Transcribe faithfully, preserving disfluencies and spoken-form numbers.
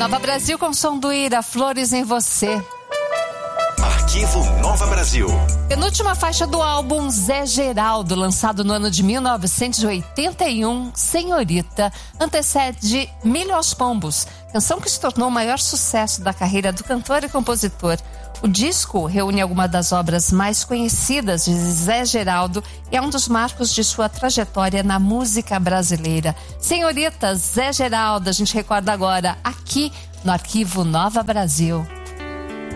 Nova Brasil com som do Ira, Flores em Você. Arquivo Nova Brasil. Penúltima faixa do álbum Zé Geraldo, lançado no ano de mil novecentos e oitenta e um, Senhorita, antecede Milho aos Pombos, canção que se tornou o maior sucesso da carreira do cantor e compositor. O disco reúne algumas das obras mais conhecidas de Zé Geraldo e é um dos marcos de sua trajetória na música brasileira. Senhorita, Zé Geraldo, a gente recorda agora aqui no Arquivo Nova Brasil.